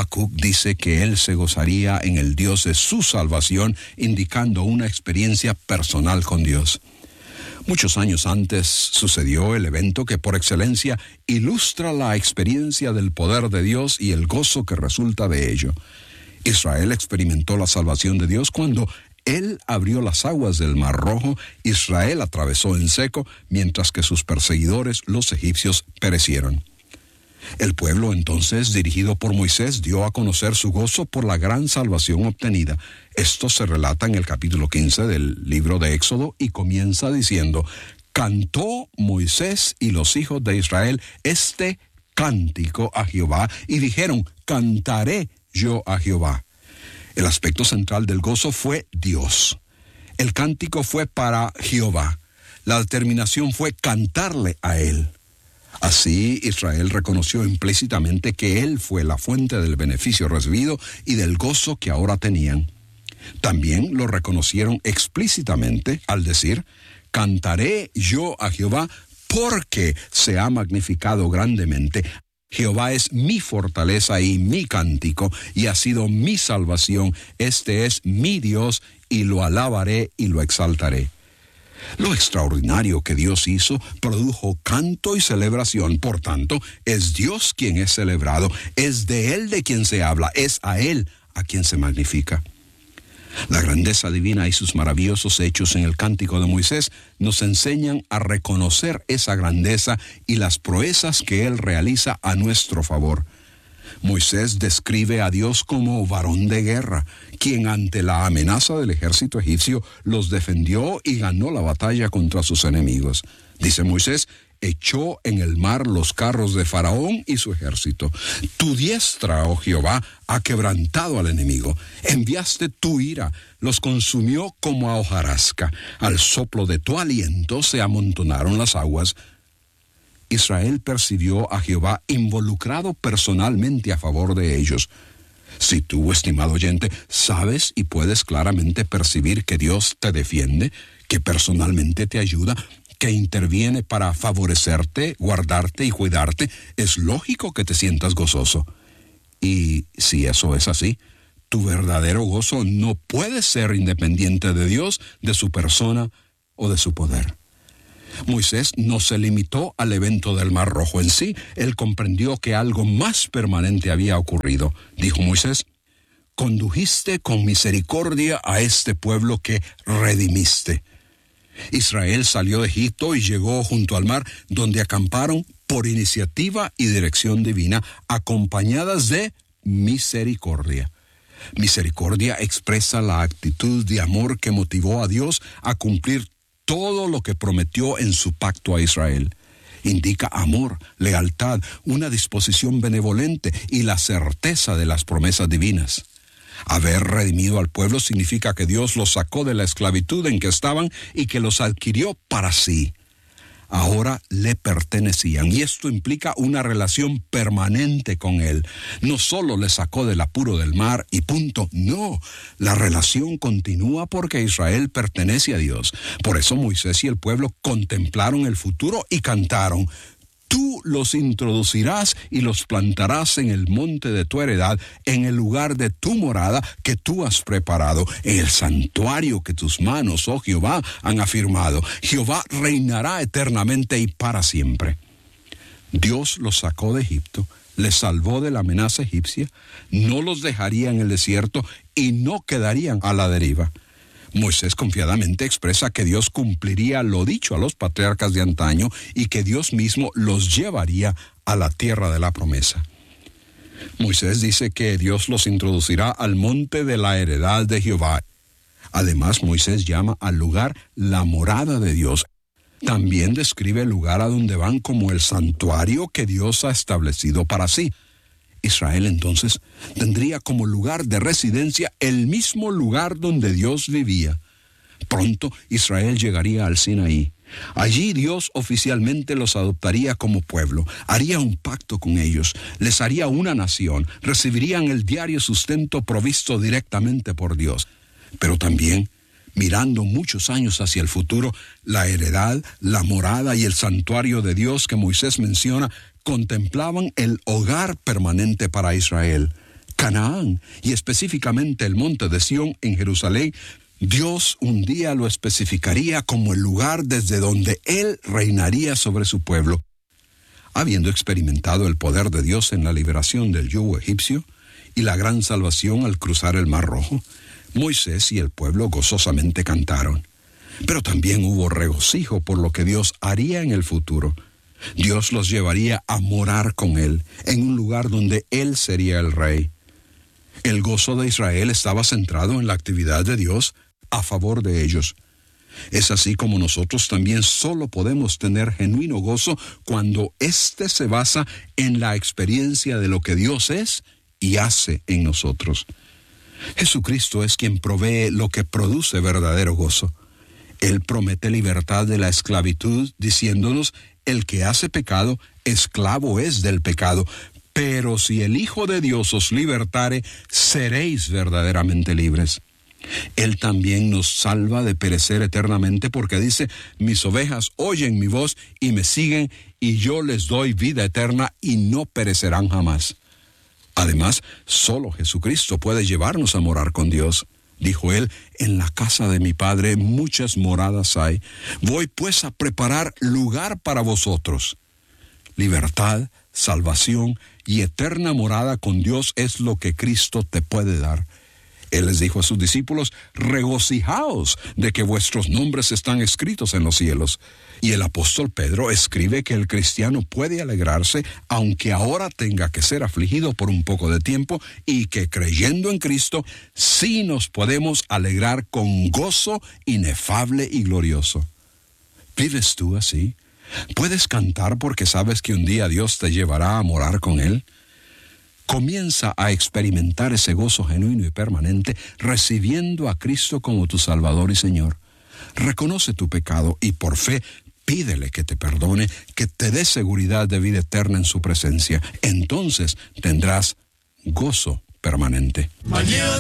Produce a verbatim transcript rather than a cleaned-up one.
Habacuc dice que él se gozaría en el Dios de su salvación, indicando una experiencia personal con Dios. Muchos años antes sucedió el evento que por excelencia ilustra la experiencia del poder de Dios y el gozo que resulta de ello. Israel experimentó la salvación de Dios cuando Él abrió las aguas del Mar Rojo. Israel atravesó en seco, mientras que sus perseguidores, los egipcios, perecieron. El pueblo entonces, dirigido por Moisés, dio a conocer su gozo por la gran salvación obtenida. Esto se relata en el capítulo quince del libro de Éxodo y comienza diciendo: cantó Moisés y los hijos de Israel este cántico a Jehová, y dijeron: cantaré yo a Jehová. El aspecto central del gozo fue Dios. El cántico fue para Jehová. La determinación fue cantarle a Él. Así, Israel reconoció implícitamente que Él fue la fuente del beneficio recibido y del gozo que ahora tenían. También lo reconocieron explícitamente al decir: cantaré yo a Jehová porque se ha magnificado grandemente. Jehová es mi fortaleza y mi cántico, y ha sido mi salvación. Este es mi Dios, y lo alabaré y lo exaltaré. Lo extraordinario que Dios hizo produjo canto y celebración. Por tanto, es Dios quien es celebrado, es de Él de quien se habla, es a Él a quien se magnifica. La grandeza divina y sus maravillosos hechos en el cántico de Moisés nos enseñan a reconocer esa grandeza y las proezas que Él realiza a nuestro favor. Moisés describe a Dios como varón de guerra, quien ante la amenaza del ejército egipcio los defendió y ganó la batalla contra sus enemigos. Dice Moisés: echó en el mar los carros de Faraón y su ejército. Tu diestra, oh Jehová, ha quebrantado al enemigo. Enviaste tu ira, los consumió como a hojarasca. Al soplo de tu aliento se amontonaron las aguas. Israel percibió a Jehová involucrado personalmente a favor de ellos. Si tú, estimado oyente, sabes y puedes claramente percibir que Dios te defiende, que personalmente te ayuda, que interviene para favorecerte, guardarte y cuidarte, es lógico que te sientas gozoso. Y si eso es así, tu verdadero gozo no puede ser independiente de Dios, de su persona o de su poder. Moisés no se limitó al evento del Mar Rojo en sí. Él comprendió que algo más permanente había ocurrido. Dijo Moisés: condujiste con misericordia a este pueblo que redimiste. Israel salió de Egipto y llegó junto al mar, donde acamparon por iniciativa y dirección divina, acompañadas de misericordia. Misericordia expresa la actitud de amor que motivó a Dios a cumplir todo lo que prometió en su pacto a Israel. Indica amor, lealtad, una disposición benevolente y la certeza de las promesas divinas. Haber redimido al pueblo significa que Dios los sacó de la esclavitud en que estaban y que los adquirió para sí. Ahora le pertenecían, y esto implica una relación permanente con Él. No solo le sacó del apuro del mar y punto, no, la relación continúa porque Israel pertenece a Dios. Por eso Moisés y el pueblo contemplaron el futuro y cantaron: tú los introducirás y los plantarás en el monte de tu heredad, en el lugar de tu morada que tú has preparado, en el santuario que tus manos, oh Jehová, han afirmado. Jehová reinará eternamente y para siempre. Dios los sacó de Egipto, les salvó de la amenaza egipcia, no los dejaría en el desierto y no quedarían a la deriva. Moisés confiadamente expresa que Dios cumpliría lo dicho a los patriarcas de antaño y que Dios mismo los llevaría a la tierra de la promesa. Moisés dice que Dios los introducirá al monte de la heredad de Jehová. Además, Moisés llama al lugar la morada de Dios. También describe el lugar a donde van como el santuario que Dios ha establecido para sí. Israel entonces tendría como lugar de residencia el mismo lugar donde Dios vivía. Pronto Israel llegaría al Sinaí. Allí Dios oficialmente los adoptaría como pueblo, haría un pacto con ellos, les haría una nación, recibirían el diario sustento provisto directamente por Dios. Pero también, mirando muchos años hacia el futuro, la heredad, la morada y el santuario de Dios que Moisés menciona contemplaban el hogar permanente para Israel, Canaán, y específicamente el monte de Sión en Jerusalén, Dios un día lo especificaría como el lugar desde donde Él reinaría sobre su pueblo. Habiendo experimentado el poder de Dios en la liberación del yugo egipcio y la gran salvación al cruzar el Mar Rojo, Moisés y el pueblo gozosamente cantaron. Pero también hubo regocijo por lo que Dios haría en el futuro. Dios los llevaría a morar con Él, en un lugar donde Él sería el rey. El gozo de Israel estaba centrado en la actividad de Dios a favor de ellos. Es así como nosotros también solo podemos tener genuino gozo cuando éste se basa en la experiencia de lo que Dios es y hace en nosotros. Jesucristo es quien provee lo que produce verdadero gozo. Él promete libertad de la esclavitud, diciéndonos: el que hace pecado, esclavo es del pecado. Pero si el Hijo de Dios os libertare, seréis verdaderamente libres. Él también nos salva de perecer eternamente, porque dice: mis ovejas oyen mi voz y me siguen, y yo les doy vida eterna y no perecerán jamás. Además, solo Jesucristo puede llevarnos a morar con Dios. Dijo Él: en la casa de mi Padre muchas moradas hay. Voy pues a preparar lugar para vosotros. Libertad, salvación y eterna morada con Dios es lo que Cristo te puede dar. Él les dijo a sus discípulos: regocijaos de que vuestros nombres están escritos en los cielos. Y el apóstol Pedro escribe que el cristiano puede alegrarse aunque ahora tenga que ser afligido por un poco de tiempo, y que creyendo en Cristo sí nos podemos alegrar con gozo inefable y glorioso. ¿Vives tú así? ¿Puedes cantar porque sabes que un día Dios te llevará a morar con Él? Comienza a experimentar ese gozo genuino y permanente recibiendo a Cristo como tu Salvador y Señor. Reconoce tu pecado y por fe pídele que te perdone, que te dé seguridad de vida eterna en su presencia. Entonces tendrás gozo permanente. Mañana